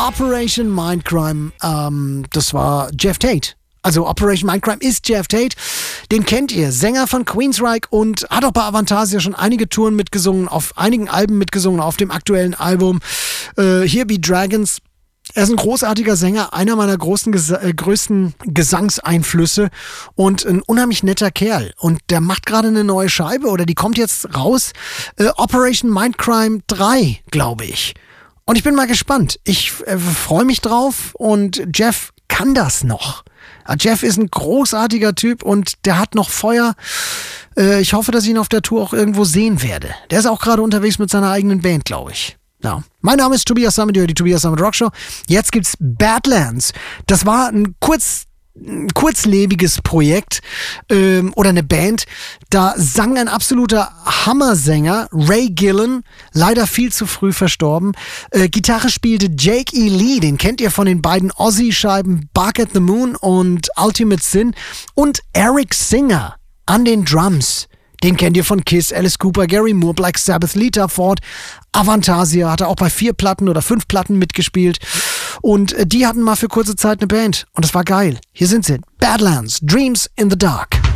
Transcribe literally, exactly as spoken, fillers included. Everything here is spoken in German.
Operation Mindcrime. Ähm, das war Jeff Tate. Also Operation Mindcrime ist Jeff Tate. Den kennt ihr, Sänger von Queensryche und hat auch bei Avantasia schon einige Touren mitgesungen, auf einigen Alben mitgesungen, auf dem aktuellen Album äh, Here Be Dragons. Er ist ein großartiger Sänger, einer meiner großen, Gesa- äh, größten Gesangseinflüsse und ein unheimlich netter Kerl. Und der macht gerade eine neue Scheibe oder die kommt jetzt raus. Äh, Operation Mindcrime drei, glaube ich. Und ich bin mal gespannt. Ich äh, freue mich drauf und Jeff kann das noch. Jeff ist ein großartiger Typ und der hat noch Feuer. Äh, ich hoffe, dass ich ihn auf der Tour auch irgendwo sehen werde. Der ist auch gerade unterwegs mit seiner eigenen Band, glaube ich. Ja. Mein Name ist Tobias Sammet, die Tobias Sammet Rockshow. Jetzt gibt's Badlands. Das war ein kurz ein kurzlebiges Projekt ähm, oder eine Band. Da sang ein absoluter Hammersänger, Ray Gillen, leider viel zu früh verstorben. Äh, Gitarre spielte Jake E. Lee, den kennt ihr von den beiden Ozzy-Scheiben Bark at the Moon und Ultimate Sin. Und Eric Singer an den Drums. Den kennt ihr von Kiss, Alice Cooper, Gary Moore, Black Sabbath, Lita Ford, Avantasia, hat er auch bei vier Platten oder fünf Platten mitgespielt. Und die hatten mal für kurze Zeit eine Band. Und das war geil. Hier sind sie. Badlands, Dreams in the Dark.